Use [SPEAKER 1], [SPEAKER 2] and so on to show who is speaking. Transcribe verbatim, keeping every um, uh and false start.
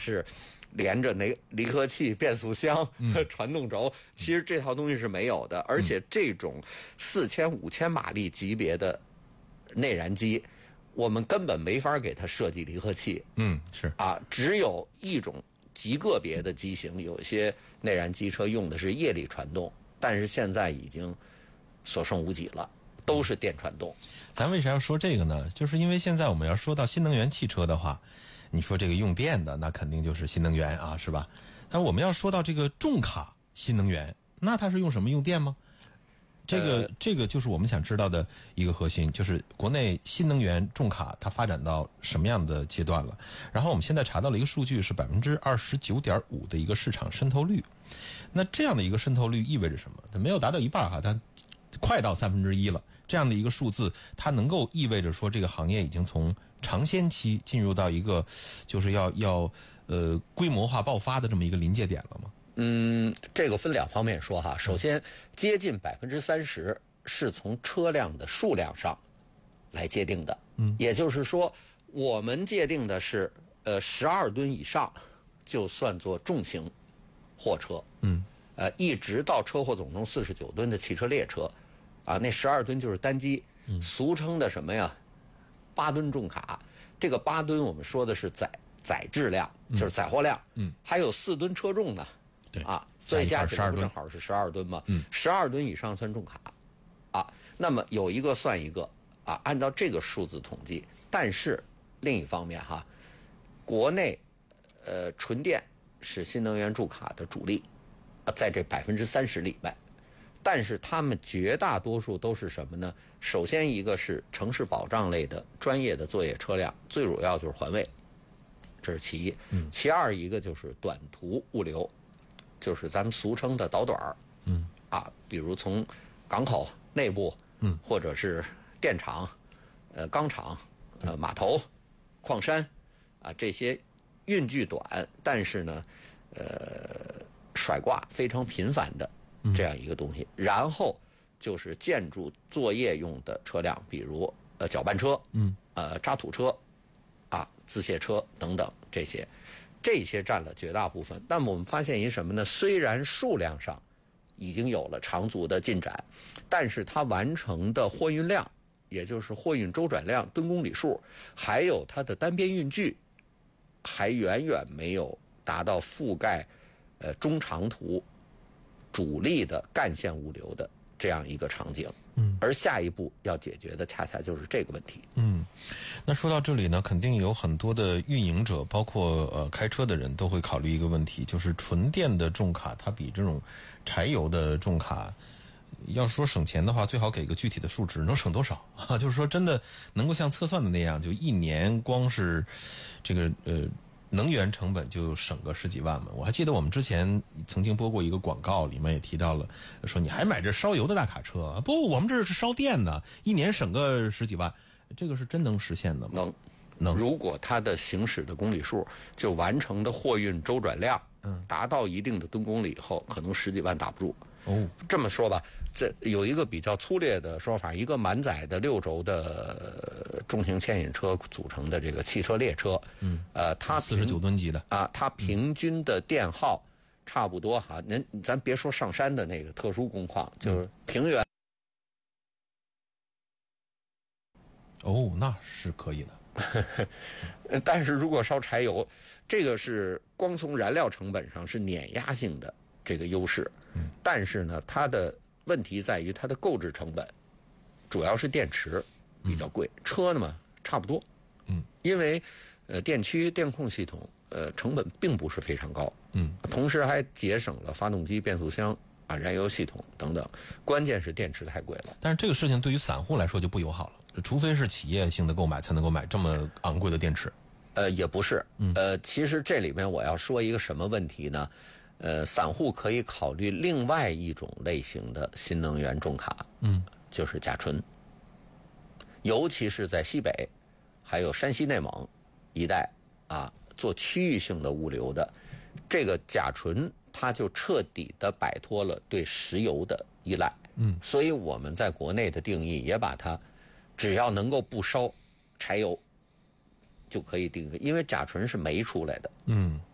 [SPEAKER 1] 是连着那离合器、变速箱、
[SPEAKER 2] 嗯、
[SPEAKER 1] 传动轴，其实这套东西是没有的。而且这种四千、五千马力级别的内燃机，我们根本没法给它设计离合器。
[SPEAKER 2] 嗯，是
[SPEAKER 1] 啊，只有一种极个别的机型，有些内燃机车用的是液力传动，但是现在已经所剩无几了，都是电传动。
[SPEAKER 2] 咱为啥要说这个呢？就是因为现在我们要说到新能源汽车的话，你说这个用电的，那肯定就是新能源啊，是吧？但我们要说到这个重卡新能源，那它是用什么？用电吗？这个、呃、这个就是我们想知道的一个核心，就是国内新能源重卡它发展到什么样的阶段了？然后我们现在查到了一个数据，是百分之二十九点五的一个市场渗透率。那这样的一个渗透率意味着什么？它没有达到一半哈，它快到三分之一了。这样的一个数字，它能够意味着说这个行业已经从尝鲜期进入到一个就是要要呃规模化爆发的这么一个临界点了吗？
[SPEAKER 1] 嗯，这个分两方面说哈。首先，接近百分之三十是从车辆的数量上来界定的。嗯，也就是说，我们界定的是呃十二吨以上就算作重型货车。嗯，呃，一直到车货总重四十九吨的汽车列车。啊，那十二吨就是单机，嗯、俗称的什么呀？八吨重卡。这个八吨我们说的是载载质量，嗯、就是载货量。嗯，还有四吨车重呢。
[SPEAKER 2] 对
[SPEAKER 1] 啊，所以加起来不正好是十二吨吗？嗯，十二吨以上算重卡。啊，那么有一个算一个啊，按照这个数字统计。但是另一方面哈，国内呃纯电是新能源重卡的主力，啊，在这百分之三十里面。但是他们绝大多数都是什么呢？首先一个是城市保障类的专业的作业车辆，最主要就是环卫，这是其一。嗯、其二一个就是短途物流，就是咱们俗称的导短儿。嗯，啊，比如从港口内部，嗯，或者是电厂、呃钢厂、呃码头、矿山，啊这些运距短，但是呢，呃甩挂非常频繁的。这样一个东西，然后就是建筑作业用的车辆，比如呃搅拌车，嗯，呃渣土车，啊自卸车等等这些，这些占了绝大部分。但我们发现一什么呢？虽然数量上已经有了长足的进展，但是它完成的货运量，也就是货运周转量、吨公里数，还有它的单边运距，还远远没有达到覆盖呃中长途主力的干线物流的这样一个场景。嗯，而下一步要解决的恰恰就是这个问题。
[SPEAKER 2] 嗯，那说到这里呢，肯定有很多的运营者，包括呃开车的人都会考虑一个问题，就是纯电的重卡它比这种柴油的重卡，要说省钱的话，最好给个具体的数值，能省多少啊？就是说真的能够像测算的那样，就一年光是这个呃能源成本就省个十几万嘛。我还记得我们之前曾经播过一个广告，里面也提到了，说你还买这烧油的大卡车？不，我们这是烧电的，一年省个十几万，这个是真能实现的吗？
[SPEAKER 1] 能。
[SPEAKER 2] 能。
[SPEAKER 1] 如果它的行驶的公里数，就完成的货运周转量，嗯，达到一定的吨公里以后，可能十几万打不住。哦，这么说吧，这有一个比较粗略的说法，一个满载的六轴的中型牵引车组成的这个汽车列车，嗯，呃，它
[SPEAKER 2] 四十九吨级的
[SPEAKER 1] 啊，它平均的电耗差不多哈，您咱别说上山的那个特殊工况，就是平原。
[SPEAKER 2] 哦，那是可以的。
[SPEAKER 1] 但是如果烧柴油，这个是光从燃料成本上是碾压性的这个优势，嗯，但是呢，它的问题在于它的购置成本，主要是电池比较贵，嗯、车呢嘛差不多，嗯，因为呃电驱电控系统呃成本并不是非常高，嗯，同时还节省了发动机、变速箱啊、燃油系统等等，关键是电池太贵了。
[SPEAKER 2] 但是这个事情对于散户来说就不友好了。除非是企业性的购买才能够买这么昂贵的电池，
[SPEAKER 1] 呃，也不是，呃，其实这里面我要说一个什么问题呢？呃，散户可以考虑另外一种类型的新能源重卡，嗯，就是甲醇，尤其是在西北，还有山西内蒙一带啊，做区域性的物流的，这个甲醇它就彻底的摆脱了对石油的依赖，嗯，所以我们在国内的定义也把它。只要能够不烧柴油，就可以定义，因为甲醇是煤出来的，嗯，